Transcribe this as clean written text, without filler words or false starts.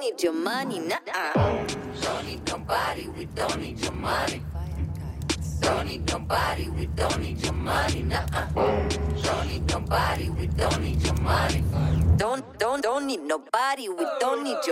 need your money, nah. Don't need nobody, we don't need your money. Don't need nobody, we don't need your money, nah. Don't need nobody, we don't need your money. Don't need nobody, we don't need your